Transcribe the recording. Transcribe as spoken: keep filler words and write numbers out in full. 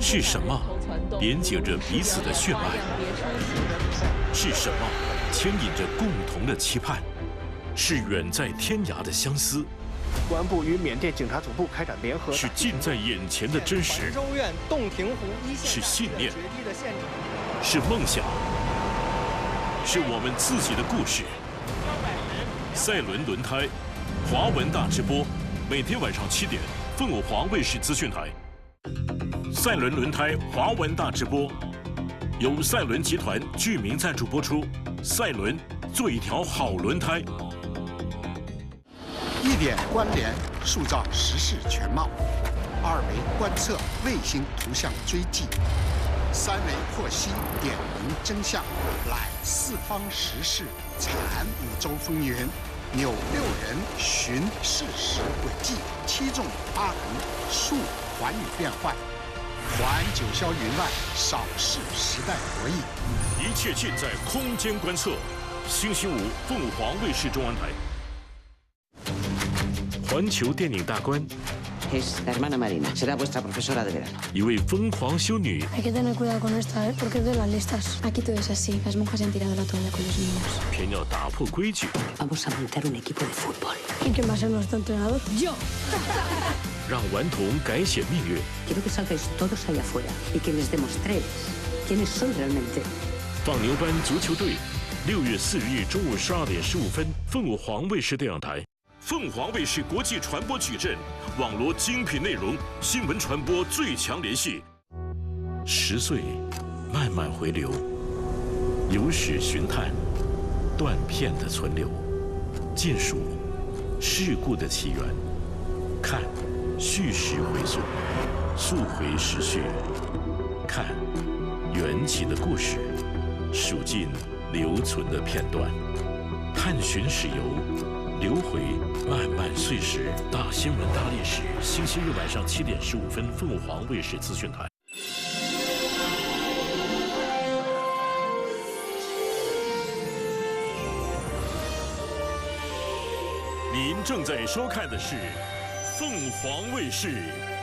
是什么连接着彼此的血脉？是什么牵引着共同的期盼？是远在天涯的相思。 公安部与缅甸警察总部开展联合， 是近在眼前的真实。 州院洞庭湖一线是信念，是梦想，是我们自己的故事。赛伦轮胎，华文大直播，每天晚上七点，凤凰华卫视资讯台。赛伦轮胎华文大直播，由赛伦集团居民赞助播出。赛伦做一条好轮胎。 一点关联，塑造时事全貌；二维观测，卫星图像追迹；三维获悉，点明真相。览四方时事，产五洲风云，纽六人，寻事实轨迹。七纵八横，述寰宇变幻。环九霄云外，扫视时代博弈。 一切尽在空间观测。星期五，凤凰卫视中文台。环球电影大观。 Es la hermana Marina, será vuestra profesora de verano. 一位疯狂修女。 Hay que tener cuidado con esta, ¿eh? Porque es de las listas. Aquí todo es así. Las monjas han tirado la toalla con los niños. 偏要打破规矩。 Vamos a montar un equipo de fútbol. ¿Y quién va a ser nuestro entrenador? Yo. 让顽童改写命运。 Quiero que salgáis todos allá afuera y que les demostréis quiénes son realmente. 放牛班足球队，六月四日中午十二点十五分，凤凰卫视电视台。凤凰卫视国际传播矩阵，网罗精品内容，新闻传播最强联系。十岁，慢慢回流，有史寻探，断片的存留，尽数事故的起源，看叙事回溯，溯回时序，看缘起的故事，数尽留存的片段，探寻史游。留回漫漫岁时，大新闻大历史。星期日晚上七点十五分，凤凰卫视资讯台。您正在收看的是凤凰卫视。